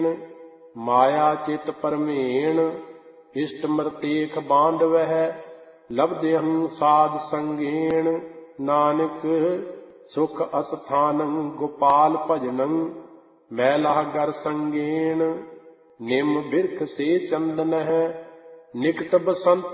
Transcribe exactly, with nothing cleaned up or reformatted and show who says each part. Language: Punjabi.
Speaker 1: ਮਾਇਆ ਚਿਤ ਪਰਮੇਣ ਇਸ਼ਟ ਮਰਤੇਖ ਬਾਂਧਵਹਿ ਲਬਦਿਹੰ ਸਾਧ ਸੰਗੇਣ ਨਾਨਕ ਸੁਖ ਅਸਥਾਨੰ ਗੋਪਾਲ ਭਜਨੰ ਮੈਲਾ ਗਰ ਸੰਗੇਣ ਨਿਮ ਬਿਰਖ ਸੇ ਚੰਦਨ ਹੈ ਨਿਕਟ ਬਸੰਤ